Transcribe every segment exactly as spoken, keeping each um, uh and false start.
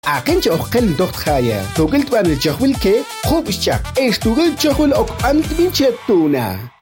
Akin chokhel dot khaya. Tugelt ban el chokhwil ke khob ishak. Estugel chokhwil ok amit minchetuna.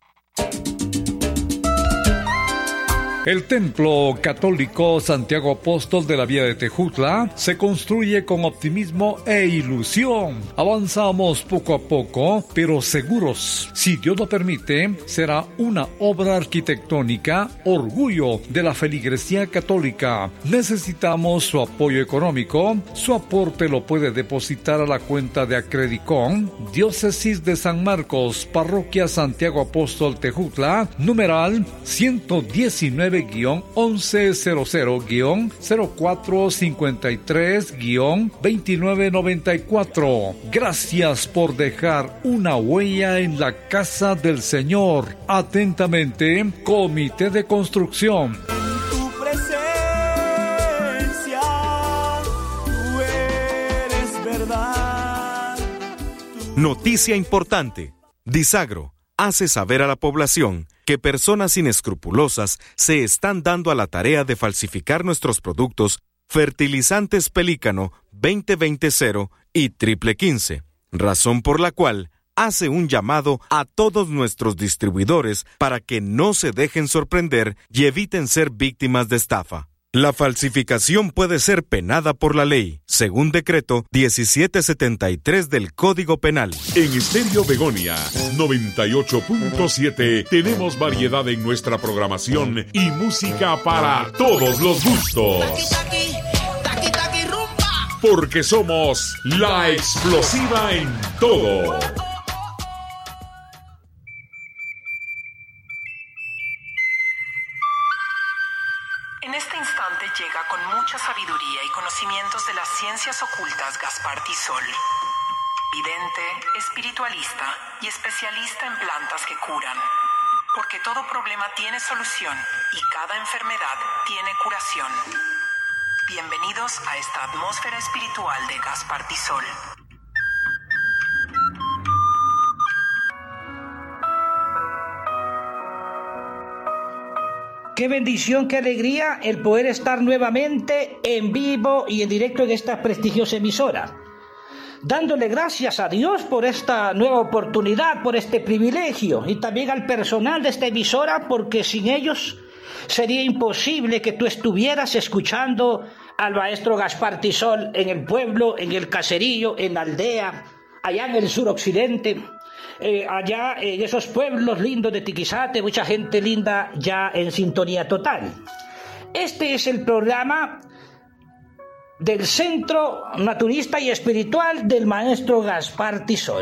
El Templo Católico Santiago Apóstol de la Vía de Tejutla se construye con optimismo e ilusión. Avanzamos poco a poco, pero seguros. Si Dios lo permite, será una obra arquitectónica, orgullo de la feligresía católica. Necesitamos su apoyo económico. Su aporte lo puede depositar a la cuenta de Acredicon, Diócesis de San Marcos, Parroquia Santiago Apóstol Tejutla, numeral ciento diecinueve guión once cero cero guión cero cuatro cincuenta y tres guión veintinueve noventa y cuatro. Gracias por dejar una huella en la casa del Señor. Atentamente, Comité de Construcción. En tu presencia, tú eres verdad. Tú... Noticia importante. Disagro hace saber a la población que personas inescrupulosas se están dando a la tarea de falsificar nuestros productos fertilizantes Pelícano veinte veinte cero y triple quince, razón por la cual hace un llamado a todos nuestros distribuidores para que no se dejen sorprender y eviten ser víctimas de estafa. La falsificación puede ser penada por la ley, según decreto diecisiete setenta y tres del Código Penal. En Estéreo Begonia noventa y ocho punto siete tenemos variedad en nuestra programación y música para todos los gustos. Porque somos la explosiva en todo. En este instante llega con mucha sabiduría y conocimientos de las ciencias ocultas Gaspar Tisol, vidente, espiritualista y especialista en plantas que curan. Porque todo problema tiene solución y cada enfermedad tiene curación. Bienvenidos a esta atmósfera espiritual de Gaspar Tisol. Qué bendición, qué alegría el poder estar nuevamente en vivo y en directo en esta prestigiosa emisora. Dándole gracias a Dios por esta nueva oportunidad, por este privilegio, y también al personal de esta emisora, porque sin ellos sería imposible que tú estuvieras escuchando al maestro Gaspar Tisol en el pueblo, en el caserío, en la aldea, allá en el suroccidente. Eh, allá en esos pueblos lindos de Tiquizate, mucha gente linda ya en sintonía total. Este es el programa del Centro Naturista y Espiritual del maestro Gaspar Tisol.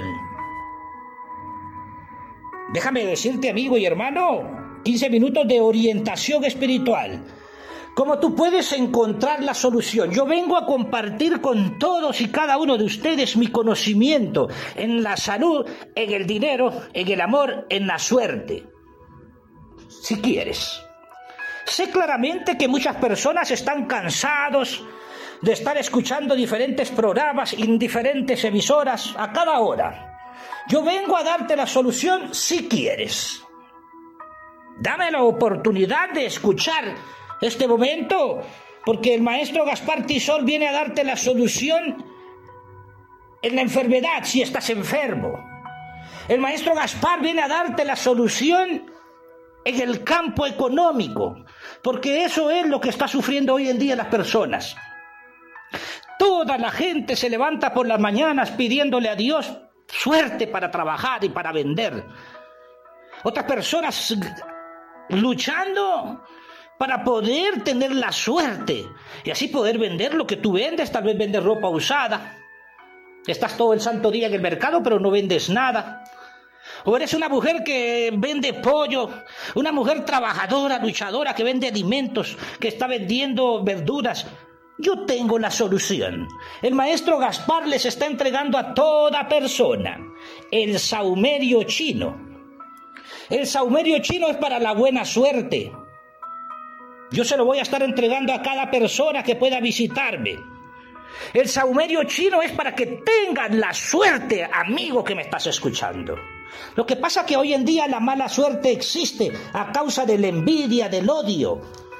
Déjame decirte, amigo y hermano, quince minutos de orientación espiritual. ¿Cómo tú puedes encontrar la solución? Yo vengo a compartir con todos y cada uno de ustedes mi conocimiento en la salud, en el dinero, en el amor, en la suerte. Si quieres. Sé claramente que muchas personas están cansados de estar escuchando diferentes programas en diferentes emisoras a cada hora. Yo vengo a darte la solución si quieres. Dame la oportunidad de escuchar este momento, porque el maestro Gaspar Tisol viene a darte la solución en la enfermedad si estás enfermo. El maestro Gaspar viene a darte la solución en el campo económico, porque eso es lo que está sufriendo hoy en día las personas. Toda la gente se levanta por las mañanas pidiéndole a Dios suerte para trabajar y para vender. Otras personas luchando para poder tener la suerte y así poder vender lo que tú vendes. Tal vez vendes ropa usada, estás todo el santo día en el mercado pero no vendes nada. O eres una mujer que vende pollo, una mujer trabajadora, luchadora, que vende alimentos, que está vendiendo verduras. Yo tengo la solución. El maestro Gaspar les está entregando a toda persona el saumerio chino. El saumerio chino es para la buena suerte. Yo se lo voy a estar entregando a cada persona que pueda visitarme. El saumerio chino es para que tengan la suerte, amigo que me estás escuchando. Lo que pasa es que hoy en día la mala suerte existe a causa de la envidia, del odio.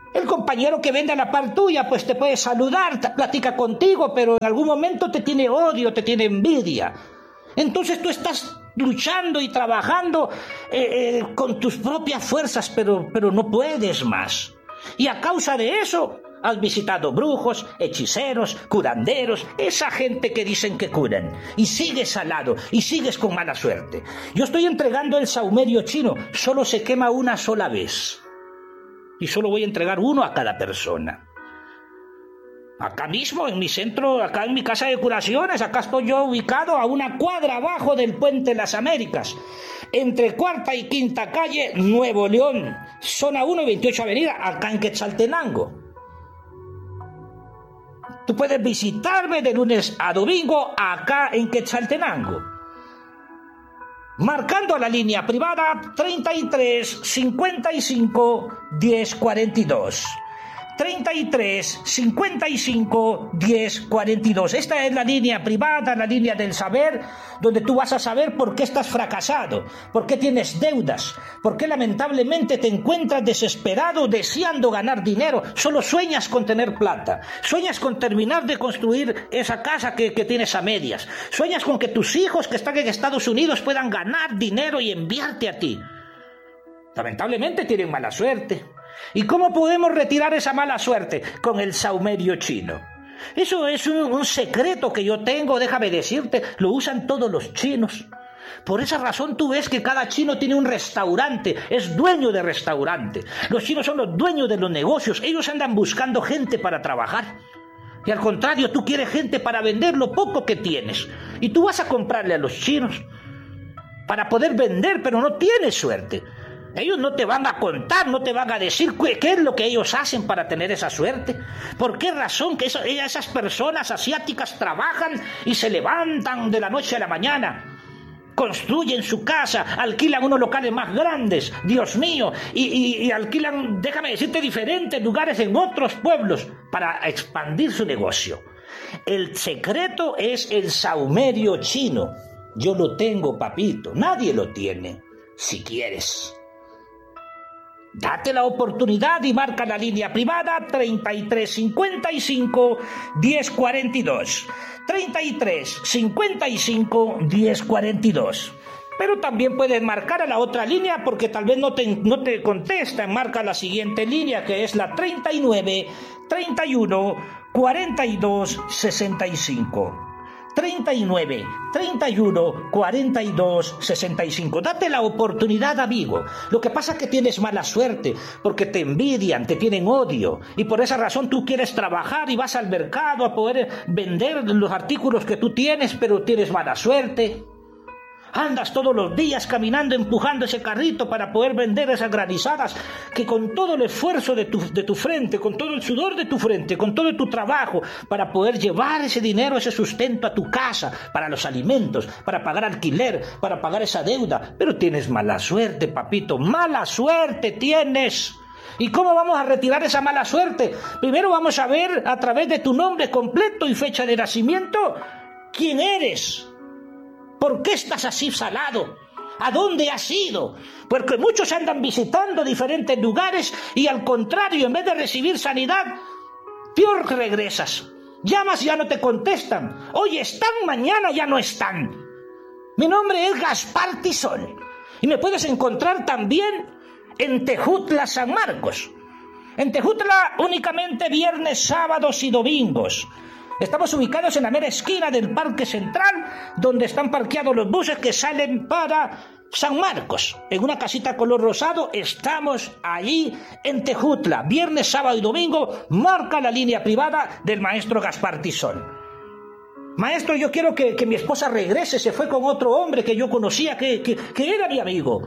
El compañero que vende a la par tuya, pues te puede saludar, te platica contigo, pero en algún momento te tiene odio, te tiene envidia. Entonces tú estás luchando y trabajando eh, eh, con tus propias fuerzas, pero, pero no puedes más. Y a causa de eso, has visitado brujos, hechiceros, curanderos, esa gente que dicen que curan. Y sigues al lado, y sigues con mala suerte. Yo estoy entregando el saumerio chino, solo se quema una sola vez. Y solo voy a entregar uno a cada persona. Acá mismo, en mi centro, acá en mi casa de curaciones, acá estoy yo ubicado a una cuadra abajo del Puente Las Américas, entre Cuarta y Quinta Calle, Nuevo León, zona uno y veintiocho Avenida, acá en Quetzaltenango. Tú puedes visitarme de lunes a domingo acá en Quetzaltenango, marcando a la línea privada treinta y tres, cincuenta y cinco, diez, cuarenta y dos. treinta y tres, cincuenta y cinco, diez, cuarenta y dos. Esta es la línea privada, la línea del saber, donde tú vas a saber por qué estás fracasado, por qué tienes deudas, por qué lamentablemente te encuentras desesperado deseando ganar dinero. Solo sueñas con tener plata, sueñas con terminar de construir esa casa que, que tienes a medias, sueñas con que tus hijos que están en Estados Unidos puedan ganar dinero y enviarte a ti. Lamentablemente tienen mala suerte. ¿Y cómo podemos retirar esa mala suerte? Con el saumerio chino. Eso es un, un secreto que yo tengo, déjame decirte, lo usan todos los chinos. Por esa razón tú ves que cada chino tiene un restaurante, es dueño de restaurante. Los chinos son los dueños de los negocios, ellos andan buscando gente para trabajar. Y al contrario, tú quieres gente para vender lo poco que tienes. Y tú vas a comprarle a los chinos para poder vender, pero no tienes suerte. Ellos no te van a contar, no te van a decir qué, qué es lo que ellos hacen para tener esa suerte. ¿Por qué razón que eso, esas personas asiáticas trabajan y se levantan de la noche a la mañana? Construyen su casa, alquilan unos locales más grandes, Dios mío, y, y, y alquilan, déjame decirte, diferentes lugares en otros pueblos para expandir su negocio. El secreto es el saumerio chino. Yo lo tengo, papito, nadie lo tiene. Si quieres, date la oportunidad y marca la línea privada treinta y tres, cincuenta y cinco, diez, cuarenta y dos. treinta y tres, cincuenta y cinco, diez, cuarenta y dos. Pero también puedes marcar a la otra línea porque tal vez no te, no te contestan. Marca la siguiente línea que es la treinta y nueve, treinta y uno, cuarenta y dos, sesenta y cinco. treinta y nueve, treinta y uno, cuarenta y dos, sesenta y cinco. Date la oportunidad, amigo. Lo que pasa es que tienes mala suerte, porque te envidian, te tienen odio, y por esa razón tú quieres trabajar y vas al mercado a poder vender los artículos que tú tienes, pero tienes mala suerte. Andas todos los días caminando, empujando ese carrito para poder vender esas granizadas que con todo el esfuerzo de tu, de tu frente, con todo el sudor de tu frente, con todo tu trabajo, para poder llevar ese dinero, ese sustento a tu casa, para los alimentos, para pagar alquiler, para pagar esa deuda. Pero tienes mala suerte, papito, mala suerte tienes. ¿Y cómo vamos a retirar esa mala suerte? Primero vamos a ver a través de tu nombre completo y fecha de nacimiento quién eres. ¿Por qué estás así salado? ¿A dónde has ido? Porque muchos andan visitando diferentes lugares y al contrario, en vez de recibir sanidad, peor que regresas. Llamas y ya no te contestan. Hoy están, mañana ya no están. Mi nombre es Gaspar Tizol y me puedes encontrar también en Tejutla, San Marcos. En Tejutla únicamente viernes, sábados y domingos. Estamos ubicados en la mera esquina del Parque Central, donde están parqueados los buses que salen para San Marcos. En una casita color rosado, estamos allí en Tejutla. Viernes, sábado y domingo, marca la línea privada del maestro Gaspar Tizol. Maestro, yo quiero que, que mi esposa regrese, se fue con otro hombre que yo conocía, que, que, que era mi amigo.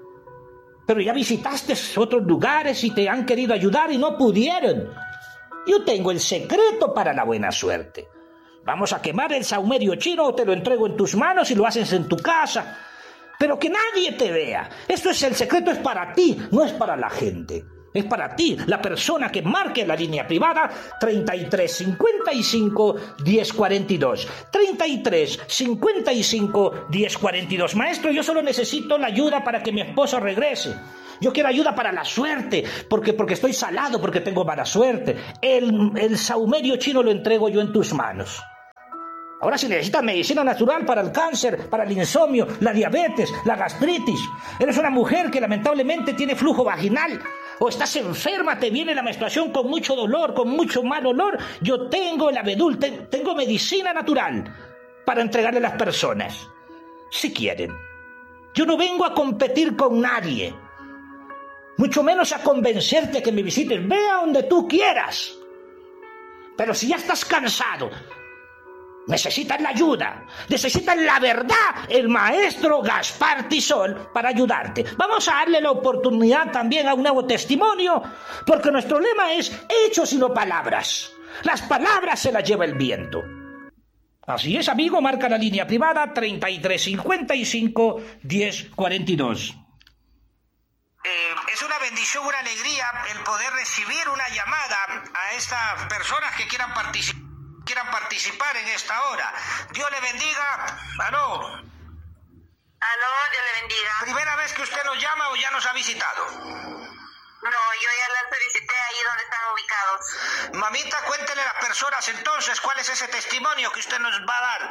Pero ya visitaste otros lugares y te han querido ayudar y no pudieron. Yo tengo el secreto para la buena suerte. Vamos a quemar el saumerio chino o te lo entrego en tus manos y lo haces en tu casa. Pero que nadie te vea. Esto es el secreto, es para ti, no es para la gente. Es para ti, la persona que marque la línea privada treinta y tres cincuenta y cinco diez cuarenta y dos. treinta y tres cincuenta y cinco diez cuarenta y dos. Maestro, yo solo necesito la ayuda para que mi esposo regrese. Yo quiero ayuda para la suerte, porque, porque estoy salado, porque tengo mala suerte. El, el saumerio chino lo entrego yo en tus manos. Ahora, si necesitas medicina natural para el cáncer, para el insomnio, la diabetes, la gastritis, eres una mujer que lamentablemente tiene flujo vaginal, o estás enferma, te viene la menstruación con mucho dolor, con mucho mal olor, yo tengo el abedul, te, tengo medicina natural para entregarle a las personas, si quieren. Yo no vengo a competir con nadie, mucho menos a convencerte que me visites. Ve a donde tú quieras. Pero si ya estás cansado, necesitas la ayuda, necesitas la verdad, el maestro Gaspar Tisol para ayudarte. Vamos a darle la oportunidad también a un nuevo testimonio, porque nuestro lema es hechos y no palabras. Las palabras se las lleva el viento. Así es, amigo, marca la línea privada treinta y tres cincuenta y cinco diez cuarenta y dos. Eh, es una bendición, una alegría el poder recibir una llamada a estas personas que quieran participar. quieran participar en esta hora. Dios le bendiga. Aló. Aló, Dios le bendiga. ¿Primera vez que usted nos llama o ya nos ha visitado? No, yo ya la solicité ahí donde están ubicados. Mamita, cuéntele a las personas entonces cuál es ese testimonio que usted nos va a dar.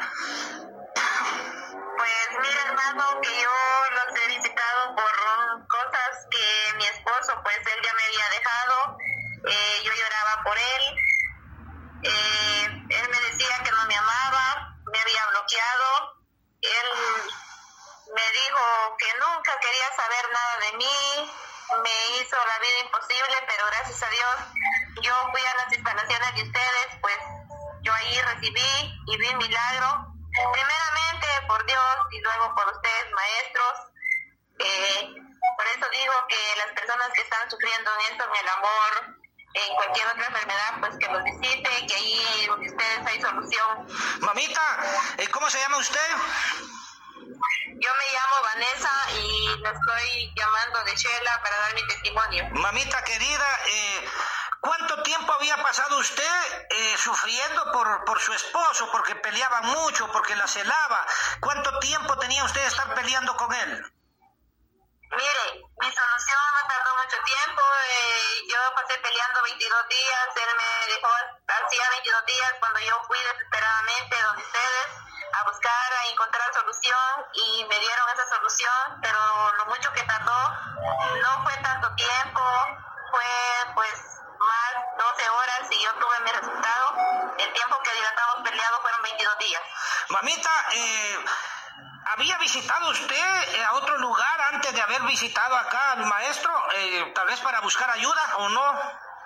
Pues mira, hermano, que yo los he visitado por um, cosas que mi esposo, pues él ya me había dejado. Eh, yo lloraba por él. Eh, él me decía que no me amaba, me había bloqueado. Él me dijo que nunca quería saber nada de mí, me hizo la vida imposible, pero gracias a Dios yo fui a las instalaciones de ustedes, pues yo ahí recibí y vi milagro, primeramente por Dios y luego por ustedes, maestros. Eh, por eso digo que las personas que están sufriendo en esto, en el amor, en cualquier otra enfermedad, pues que los visite, que ahí donde ustedes hay solución. Mamita, ¿cómo se llama usted? Yo me llamo Vanessa y la estoy llamando de Shela para dar mi testimonio. Mamita querida, eh, ¿cuánto tiempo había pasado usted eh, sufriendo por, por su esposo, porque peleaban mucho, porque la celaba? ¿Cuánto tiempo tenía usted de estar peleando con él? Mire, mi solución no tardó mucho tiempo, eh, yo pasé peleando veintidós días, él me dejó hacía veintidós días cuando yo fui desesperadamente donde ustedes a buscar, a encontrar solución y me dieron esa solución, pero lo mucho que tardó no fue tanto tiempo, fue pues más doce horas y yo tuve mi resultado. El tiempo que dilatamos peleados fueron veintidós días. Mamita, eh... ¿había visitado usted a otro lugar antes de haber visitado acá al maestro? Eh, tal vez para buscar ayuda o no.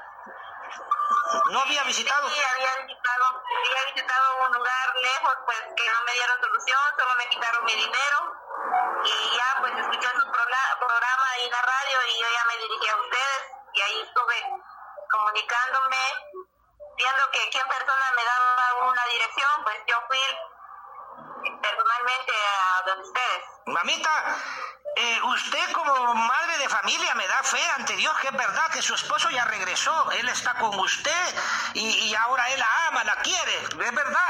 ¿No había visitado? Sí, había visitado, había visitado un lugar lejos, pues que no me dieron solución, solo me quitaron mi dinero. Y ya pues escuché su programa ahí en la radio y yo ya me dirigí a ustedes y ahí estuve comunicándome, viendo que quien persona me daba una dirección, pues yo fui personalmente a donde ustedes. Mamita, eh, usted como madre de familia me da fe ante Dios que es verdad que su esposo ya regresó, él está con usted y, y ahora él la ama, la quiere, ¿es verdad?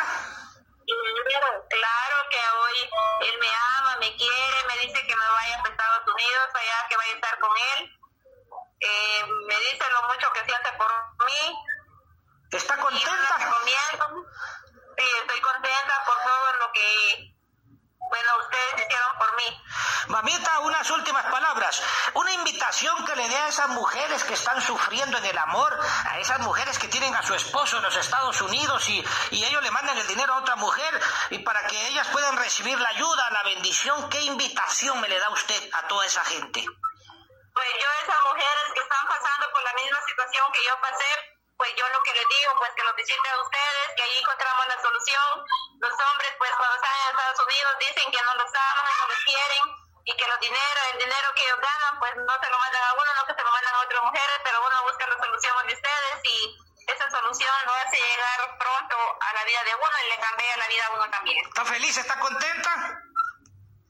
Claro que hoy él me ama, me quiere, me dice que me vaya a Estados Unidos, allá que vaya a estar con él. Eh, me dice lo mucho que siente por mí. ¿Está contenta? Sí, estoy contenta por todo lo que, bueno, ustedes hicieron por mí. Mamita, unas últimas palabras. Una invitación que le dé a esas mujeres que están sufriendo en el amor, a esas mujeres que tienen a su esposo en los Estados Unidos y, y ellos le mandan el dinero a otra mujer y para que ellas puedan recibir la ayuda, la bendición. ¿Qué invitación me le da usted a toda esa gente? Pues yo a esas mujeres que están pasando por la misma situación que yo pasé, pues yo lo que les digo, pues que los visiten a ustedes, que ahí encontramos la solución. Los hombres, pues cuando están en Estados Unidos dicen que no los aman, no los quieren, y que los dinero, el dinero que ellos ganan, pues no se lo mandan a uno, no que se lo mandan a otras mujeres, pero uno busca la solución de ustedes y esa solución lo hace llegar pronto a la vida de uno y le cambia la vida a uno también. ¿Está feliz? ¿Está contenta?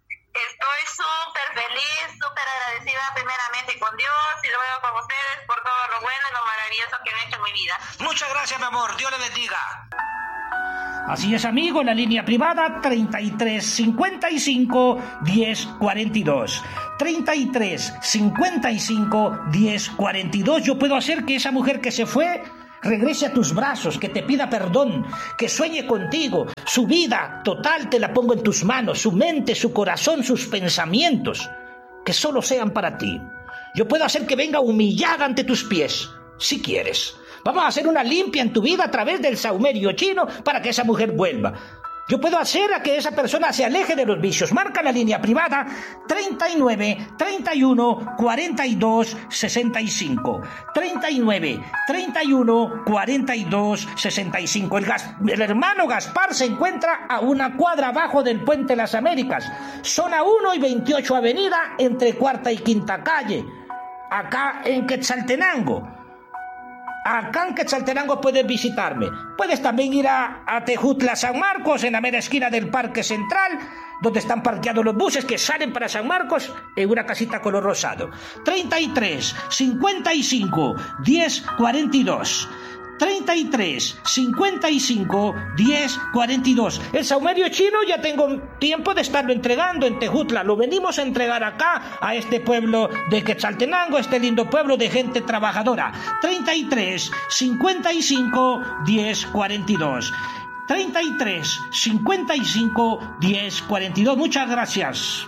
estoy súper feliz, súper agradecida primeramente con Dios y luego con ustedes por todo lo bueno y lo maravilloso que han hecho en mi vida. Muchas gracias, mi amor. Dios le bendiga. Así es, amigo, la línea privada treinta y tres cincuenta y cinco diez cuarenta y dos. treinta y tres cincuenta y cinco diez cuarenta y dos. Yo puedo hacer que esa mujer que se fue regrese a tus brazos, que te pida perdón, que sueñe contigo. Su vida total te la pongo en tus manos, su mente, su corazón, sus pensamientos, que solo sean para ti. Yo puedo hacer que venga humillada ante tus pies, si quieres. Vamos a hacer una limpia en tu vida a través del saumerio chino para que esa mujer vuelva. Yo puedo hacer a que esa persona se aleje de los vicios. Marca la línea privada treinta y nueve treinta y uno cuarenta y dos sesenta y cinco. treinta y nueve treinta y uno cuarenta y dos sesenta y cinco. El, gas, el hermano Gaspar se encuentra a una cuadra abajo del Puente Las Américas, zona uno y veintiocho Avenida, entre Cuarta y Quinta Calle, acá en Quetzaltenango. Acá en Quetzaltenango puedes visitarme. Puedes también ir a, a Tejutla, San Marcos, en la mera esquina del Parque Central, donde están parqueados los buses que salen para San Marcos, en una casita color rosado. treinta y tres cincuenta y cinco diez cuarenta y dos. treinta y tres cincuenta y cinco diez cuarenta y dos. El saumerio chino ya tengo tiempo de estarlo entregando en Tejutla. Lo venimos a entregar acá, a este pueblo de Quetzaltenango, este lindo pueblo de gente trabajadora. treinta y tres cincuenta y cinco diez cuarenta y dos. treinta y tres cincuenta y cinco diez cuarenta y dos. Muchas gracias.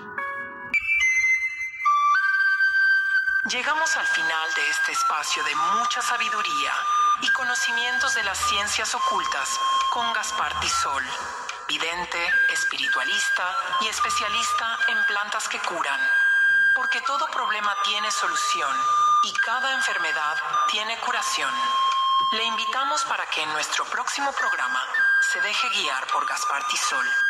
Llegamos al final de este espacio de mucha sabiduría y conocimientos de las ciencias ocultas con Gaspar Tisol, vidente, espiritualista y especialista en plantas que curan. Porque todo problema tiene solución y cada enfermedad tiene curación. Le invitamos para que en nuestro próximo programa se deje guiar por Gaspar Tisol.